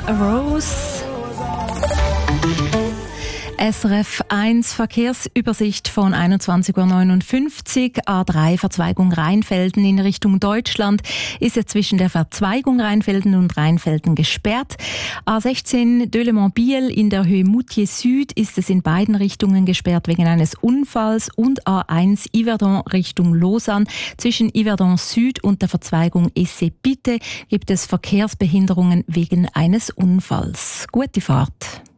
A Rose. SRF 1 Verkehrsübersicht von 21.59 Uhr. A3 Verzweigung Rheinfelden in Richtung Deutschland ist jetzt zwischen der Verzweigung Rheinfelden und Rheinfelden gesperrt. A16 Delemont-Biel in der Höhe Moutier Süd ist es in beiden Richtungen gesperrt wegen eines Unfalls. Und A1 Yverdon Richtung Lausanne zwischen Yverdon Süd und der Verzweigung Essay-Bitte gibt es Verkehrsbehinderungen wegen eines Unfalls. Gute Fahrt.